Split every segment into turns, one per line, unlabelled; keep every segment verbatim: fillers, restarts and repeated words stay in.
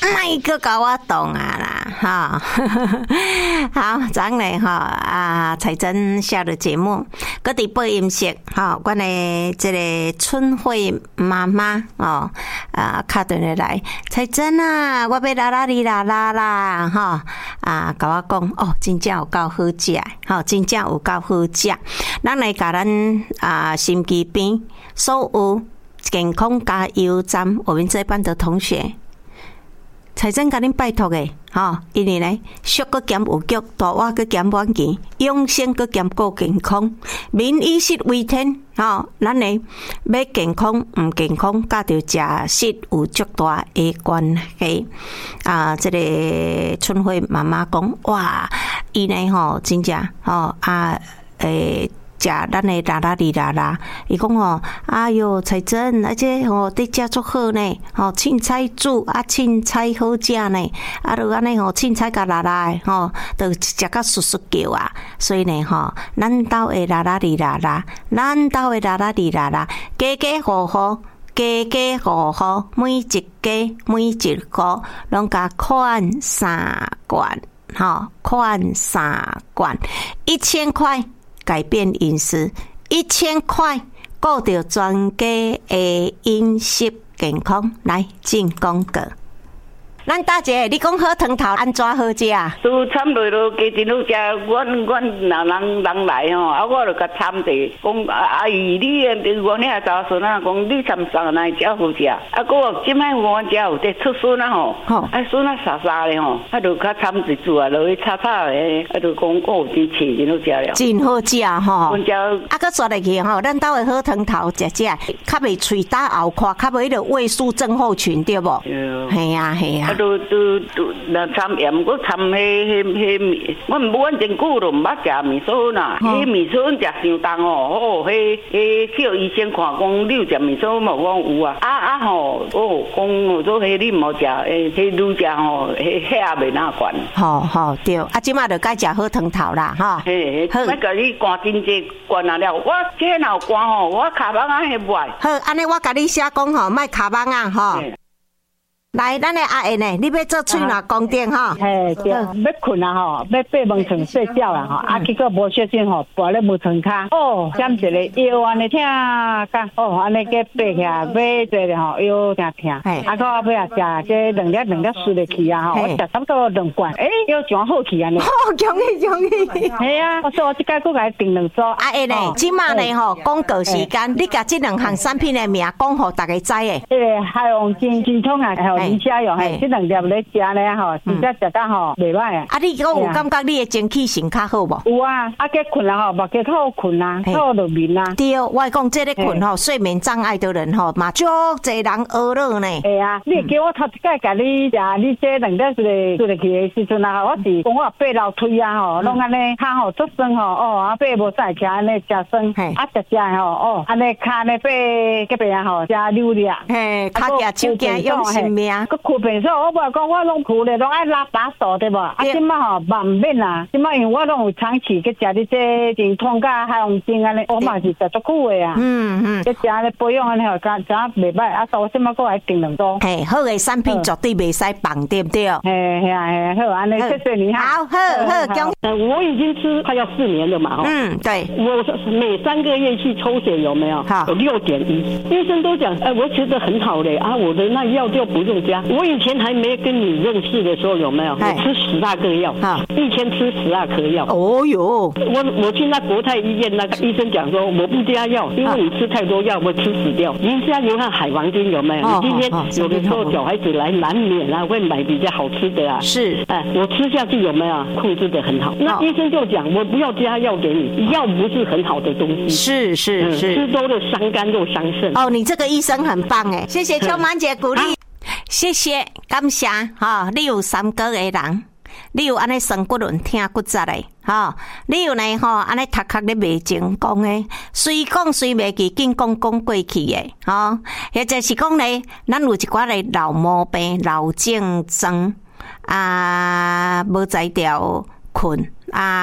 卖个搞我懂啊啦，哈，好，咱来哈啊，彩珍下的节目，各地播音室，哈，我的这个春慧妈妈哦，啊，打电话来，彩珍啊，我要啦啦哩啦啦啦，哈，啊，甲我讲哦，真正有够好食，吼，真正有够好食，咱来甲咱啊心机边所有健康加油站，我们这班的同学。彩珍甲恁拜托诶，吼，因为呢，俗个减有脚，大话个减晚期，养生个减顾健康，民以食为天，吼，咱呢要健康毋健康，甲着食食有足大诶关系。啊，这个春慧妈妈讲，哇，伊呢吼，真正吼啊，诶。食咱的啦啦哩啦啦，伊讲吼，哎哟，彩珍，而且吼，你食足好呢，吼，凊彩煮啊，凊彩好食呢，啊，就安尼吼，凊彩甲啦啦的吼，都食甲簌簌叫啊，所以呢吼，咱兜的啦啦哩啦啦，咱兜的啦啦哩啦啦，家家户户。家家户户每一家每一个拢甲款三罐，吼，款三罐，一千块。改变饮食，一千块顾到全家的饮食健康，来进广告。咱大姐，你讲好汤头安怎好食？
都参落落家真好食，阮阮若人人来吼，啊我就甲参者讲阿姨，你我遐查孙啊，讲你参啥来食好食？啊，我即摆我食有得出孙啊吼，啊孙啊傻傻咧吼，啊就甲参一煮啊，落去炒炒诶，啊就讲我有真吃真好食了，
真好食吼。
阮食
啊，佮刷入去吼，咱兜的好汤头食食，较袂喙打后垮，较袂迄个胃素症候群对无？系啊系啊。
都都都，那参盐，我参迄迄迄米，我唔阮真久都唔捌食米粉呐。迄米粉食伤重哦，哦，迄迄叫医生看讲，你有食米粉无？我讲有啊。啊啊吼，哦，讲做迄你唔好食，诶，迄愈食吼，迄血也袂哪悬。
好好对，啊，即马就该食好汤头啦，哈。
嘿，好，我甲你灌真济灌啊了，我这若有灌吼，我骹网啊迄袂。
好，安尼我甲你写讲吼，莫骹网啊，吼。来，咱的阿燕呢？你要做喙暖宫殿哈？
嘿，对，要困啊吼，要爬门床睡觉啦吼，啊，结果无小心吼，跋咧木床骹，哦，点一个腰安尼疼甲，哦，安尼个爬起来，尾坐咧吼，腰真疼，啊，到后尾啊食这两粒两粒输入去啊吼，我食差不多两罐，诶，腰真好去安尼。
好，恭喜恭喜！
系啊，我说我即摆佫甲伊订两组。
阿燕呢？即马呢吼，广告时间，你甲即两项产品的名讲互大家知诶。
迄个海王精精通啊，还有林家用嘿，即两粒咧食咧吼，真正食到吼袂歹啊。
啊，你讲有感觉你的精气神较好无？
有啊，啊，计困啦吼，目计较好困啊，较好入眠啊。
对，我讲这个困吼，睡眠障碍的人吼，嘛足侪人懊恼呢。
系啊，你叫我头一摆甲你食，你这两粒是出入去的时阵啊，我是讲我爬楼梯啊吼，拢安尼骹吼足酸吼，哦，啊爬无晒起安尼食酸，啊食食吼，哦，安尼骹安尼爬隔壁啊吼，食溜溜。
嘿，骹夹手惊用性命。
佮困平说，我无讲我拢苦咧，拢爱拉把手对无？啊，即摆吼嘛唔免啦，即摆因为我拢有长期去食你这健康甲海王精安尼，我嘛是食足久的啊。嗯嗯，去食安尼保养安尼吼，敢怎袂歹？啊，所以我即摆佫来订两组。
嘿，好的产品绝对袂使放，对不对？
嘿，系啊，系好，安尼谢谢你哈。
好，好，好，恭。
我已经吃快要四年了嘛，哈。
嗯，对。
我每三个月去抽血有没有？
好，
有六点一。医生都讲，哎，我觉得很好嘞啊，我的那药就不用加。我以前还没跟你认识的时候有没有？我吃十二个药，一天吃十二颗药。
哦哟，
我我去那国泰医院，那个医生讲说我不加药，因为你吃太多药会吃死掉。您家有看海王精有没有？你今天有的时候小孩子来难免啊会买比较好吃的啊。
是，
哎，我吃下去有没有控制得很好？那医生就讲我不要加药给你，药不是很好的东西。
是是是，
吃多了伤肝又伤肾。
哦，你这个医生很棒哎，谢谢秋满姐鼓励。谢谢，感谢哈！你有三个的人，你有安尼酸骨轮听骨折的哈，你有呢哈安尼头壳咧未成功的，虽讲虽未记，紧讲讲过去的哈，或者是讲咧，咱有一寡咧老毛病、老症状啊，无才调困啊。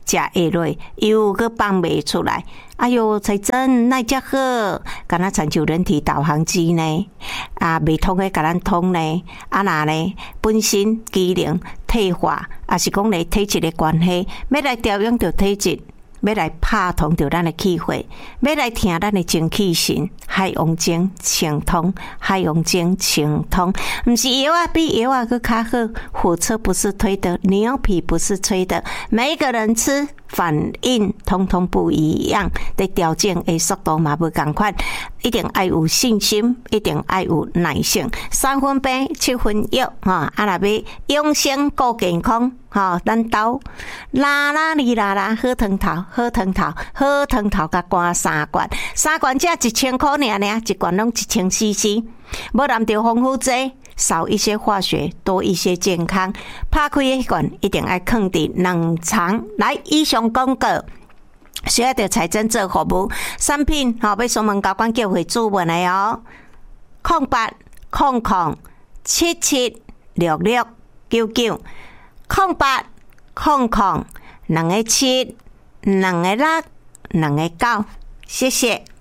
食下落，又搁放袂出来。哎哟，才真那遮好，敢若亲像人体导航机呢？啊，未通的甲咱通呢？啊那呢？本身机能退化，也是讲咧体质的关系，要来调养着体质。要来拍通着咱的气血，要来听咱的精气神，海洋精清通，海洋精清通，不是药啊，比药啊更较好。火车不是推的，牛皮不是吹的，每一个人吃反应通通不一样，在调整的速度嘛不同款，一定要有信心，一定要有耐性。三分病，七分药，哈，啊那要养生顾健康。吼，咱兜啦啦哩啦啦，好汤头，好汤头，好汤头，甲灌三罐，三罐才一千块尔尔，一罐拢一千 C C， 无难着丰富剂，少一些化学，多一些健康。拍开迄罐一定要放伫冷藏。来，以上广告。需要着财政做服务，产品吼要询问交管协会主文的哦，空八空空七七六六九九。空八空空两个七两个六两个九，谢谢。